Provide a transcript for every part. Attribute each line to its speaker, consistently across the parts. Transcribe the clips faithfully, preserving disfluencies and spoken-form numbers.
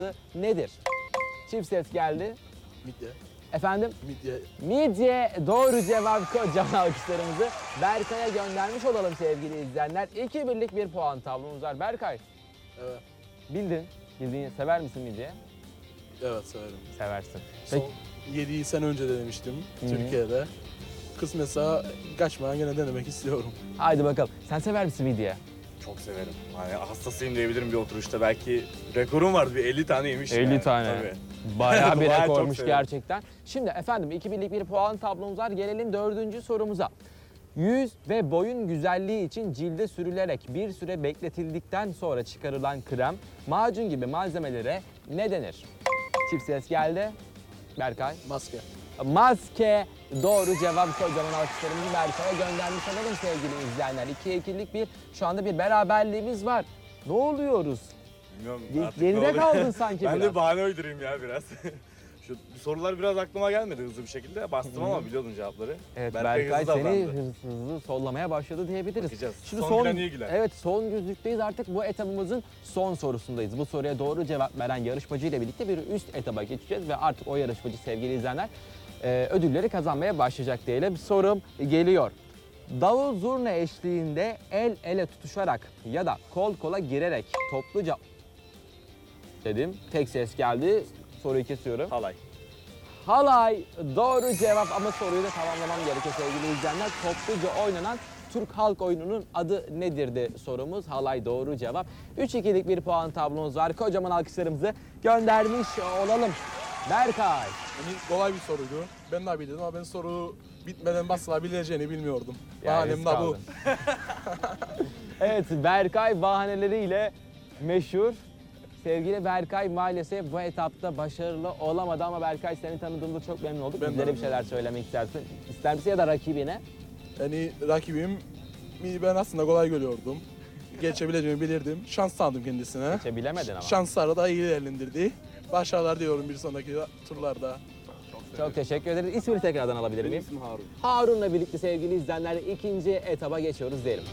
Speaker 1: nedir? Çift ses geldi.
Speaker 2: Midye.
Speaker 1: Efendim?
Speaker 2: Midye.
Speaker 1: Midye doğru cevap, kocaman alkışlarımızı Berkay'a göndermiş olalım sevgili izleyenler. İki birlik bir puan tablomuz var. Berkay,
Speaker 2: Evet.
Speaker 1: bildin. Bildiğini sever misin midye?
Speaker 2: Evet severim.
Speaker 1: Seversin.
Speaker 2: Son yedi sene önce denemiştim
Speaker 1: Hı-hı.
Speaker 2: Türkiye'de. Kısmetse kaçmadan gene denemek istiyorum.
Speaker 1: Haydi bakalım. Sen sever misin midye?
Speaker 3: Çok severim. Hani hastasıyım diyebilirim bir oturuşta. Belki rekorum vardı. Bir elli tane yemiştim.
Speaker 1: elli
Speaker 3: yani.
Speaker 1: tane.
Speaker 3: Tabii.
Speaker 1: Bayağı bir
Speaker 3: Bayağı çok
Speaker 1: rekormuş
Speaker 3: severim.
Speaker 1: gerçekten. Şimdi efendim iki birlik bir puan tablomuz var. Gelelim dördüncü sorumuza. Yüz ve boyun güzelliği için cilde sürülerek bir süre bekletildikten sonra çıkarılan krem, macun gibi malzemelere ne denir? Çift ses geldi. Berkay.
Speaker 2: Maske.
Speaker 1: Maske doğru cevap, kocaman alkışlarımızı Berkay'a göndermiş olalım sevgili izleyenler. İkiye ikilik bir şu anda bir beraberliğimiz var. Ne oluyoruz?
Speaker 3: Bilmiyorum
Speaker 1: Ge-
Speaker 3: artık ne
Speaker 1: geride
Speaker 3: oluyor.
Speaker 1: kaldın sanki
Speaker 3: Ben
Speaker 1: biraz.
Speaker 3: de bahane uydurayım ya biraz. Şu sorular biraz aklıma gelmedi hızlı bir şekilde. Bastım ama biliyordum cevapları.
Speaker 1: Evet,
Speaker 3: Berkay
Speaker 1: Berkay
Speaker 3: hızlı
Speaker 1: seni
Speaker 3: davrandı.
Speaker 1: hızlı hızlı sollamaya başladı diyebiliriz.
Speaker 3: Bakacağız.
Speaker 1: Şimdi
Speaker 3: Son
Speaker 1: son,
Speaker 3: gülen iyi güler.
Speaker 1: evet son yüzlükteyiz, artık bu etabımızın son sorusundayız. Bu soruya doğru cevap veren yarışmacı ile birlikte bir üst etaba geçeceğiz ve artık o yarışmacı sevgili izleyenler e, ödülleri kazanmaya başlayacak diyelim. Sorum geliyor. Davul zurna eşliğinde el ele tutuşarak ya da kol kola girerek topluca dedim. Tek ses geldi. Soruyu kesiyorum.
Speaker 3: Halay.
Speaker 1: Halay doğru cevap ama soruyu da tamamlamam gerekiyor sevgili izleyenler. Topluca oynanan Türk halk oyununun adı nedirdi sorumuz. Halay doğru cevap. üç ikilik bir puan tablomuz var. Kocaman alkışlarımızı göndermiş olalım. Berkay.
Speaker 2: Yani kolay bir soruydu. Ben de bildim ama ben soru bitmeden basla bileceğini bilmiyordum. Bahanem
Speaker 1: risk
Speaker 2: de bu.
Speaker 1: aldın. Evet, Berkay bahaneleriyle meşhur. Sevgili Berkay maalesef bu etapta başarılı olamadı ama Berkay seni tanıdığımda çok memnun olduk.
Speaker 2: Ben de
Speaker 1: Bizlere bir
Speaker 2: memnun
Speaker 1: şeyler
Speaker 2: oldum.
Speaker 1: söylemek istersin. İster misin ya da rakibine?
Speaker 2: Yani rakibim ben aslında kolay görüyordum. Geçebileceğimi bilirdim. Şans tanıdım kendisine.
Speaker 1: Hiç bilemedin ama.
Speaker 2: Şansları da iyi değerlendirdi. Başarılar diyorum bir sonraki turlarda.
Speaker 1: Çok teşekkür ederiz. İsmini tekrardan alabilir miyim?
Speaker 2: ismim Harun.
Speaker 1: Harun'la birlikte sevgili izleyenler ikinci etaba geçiyoruz diyelim.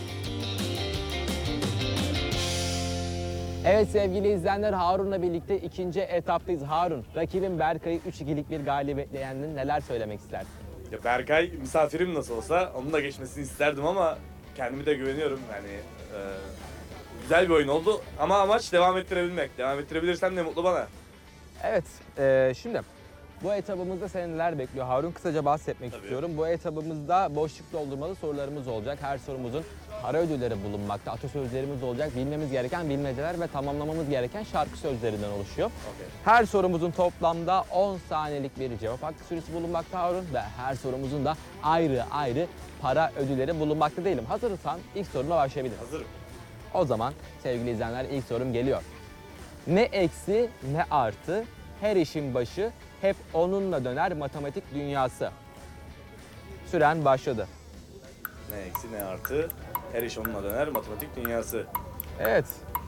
Speaker 1: Evet sevgili izleyenler, Harun'la birlikte ikinci etaptayız. Harun, rakibin Berkay'ı üç ikilik bir galibiyetle yendin. Neler söylemek istersin?
Speaker 3: Ya Berkay misafirim nasıl olsa onun da geçmesini isterdim ama kendime de güveniyorum. Yani e, güzel bir oyun oldu ama amaç devam ettirebilmek. Devam ettirebilirsem ne mutlu bana.
Speaker 1: Evet, e, şimdi bu etabımızda seni neler bekliyor Harun? Kısaca bahsetmek
Speaker 3: Tabii.
Speaker 1: istiyorum. Bu etabımızda boşluk doldurmalı sorularımız olacak. Her sorumuzun para ödülleri bulunmakta. Atasözlerimiz olacak. Bilmemiz gereken bilmeceler ve tamamlamamız gereken şarkı sözlerinden oluşuyor.
Speaker 3: Okay.
Speaker 1: Her sorumuzun toplamda on saniyelik bir cevap hakkı süresi bulunmakta Harun ve her sorumuzun da ayrı ayrı para ödülleri bulunmakta değilim. Hazırsan ilk soruna başlayabiliriz.
Speaker 3: Hazırım.
Speaker 1: O zaman sevgili izleyenler ilk sorum geliyor. Ne eksi ne artı, her işin başı hep onunla döner matematik dünyası. Süren başladı.
Speaker 3: Ne eksi ne artı. Her iş onunla döner matematik dünyası.
Speaker 1: Evet.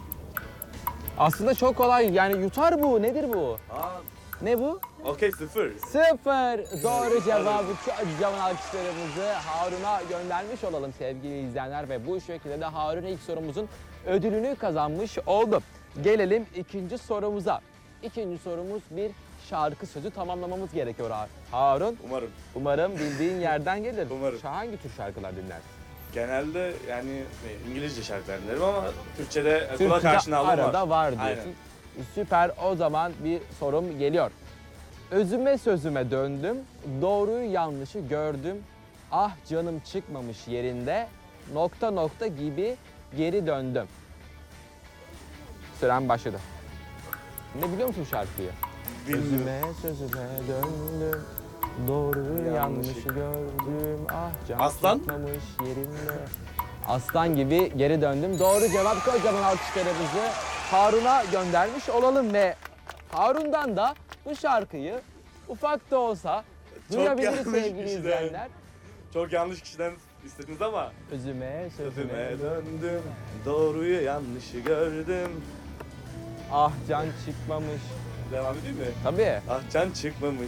Speaker 1: Aslında çok kolay, yani yutar bu. Nedir bu?
Speaker 3: Aa,
Speaker 1: Ne bu?
Speaker 3: okey sıfır.
Speaker 1: Sıfır. Doğru cevabı kocaman alkışlarımızı Harun'a göndermiş olalım sevgili izleyenler ve bu şekilde de Harun ilk sorumuzun ödülünü kazanmış oldu. Gelelim ikinci sorumuza. İkinci sorumuz bir şarkı sözü tamamlamamız gerekiyor Harun.
Speaker 3: Umarım.
Speaker 1: Umarım bildiğin yerden gelir.
Speaker 3: Umarım.
Speaker 1: Hangi tür şarkılar dinlersin?
Speaker 3: Genelde yani e, İngilizce şarkılar dinlerim ama Türkçe'de kulak
Speaker 1: Türkçe'de
Speaker 3: aşinalığım var.
Speaker 1: arada var diyorsun.
Speaker 3: Aynen.
Speaker 1: Süper, o zaman bir sorum geliyor. Özüme sözüme döndüm, doğruyu yanlışı gördüm. Ah canım çıkmamış yerinde, nokta nokta gibi geri döndüm. Süren başladı. Ne biliyor musun şarkıyı?
Speaker 3: Bilmiyorum.
Speaker 1: Özüme sözüme döndüm, doğruyu
Speaker 3: Yanlışı.
Speaker 1: yanlışı gördüm. Ah can
Speaker 3: Aslan?
Speaker 1: çıkmamış yerinde. Aslan gibi geri döndüm. Doğru cevap, kocaman alkışlarımızı Harun'a göndermiş olalım ve Harun'dan da bu şarkıyı ufak da olsa
Speaker 3: Çok
Speaker 1: duyabiliriz
Speaker 3: yanlış
Speaker 1: sevgili
Speaker 3: kişiden.
Speaker 1: izleyenler.
Speaker 3: Çok yanlış kişiden istediniz ama
Speaker 1: Özüme sözüme
Speaker 3: sözüme döndüm, doğruyu yanlışı gördüm.
Speaker 1: ah can çıkmamış.
Speaker 3: Devam edeyim mi?
Speaker 1: Tabii.
Speaker 3: Ah can çıkmamış.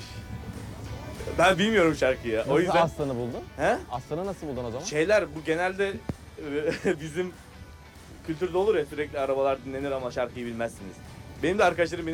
Speaker 3: Ben bilmiyorum şarkıyı.
Speaker 1: Nasıl
Speaker 3: O yüzden
Speaker 1: aslanı buldun?
Speaker 3: he?
Speaker 1: Aslanı nasıl buldun o zaman?
Speaker 3: Şeyler bu genelde e, bizim kültürde olur ya, sürekli arabalar dinlenir ama şarkıyı bilmezsiniz. Benim de arkadaşlarım beni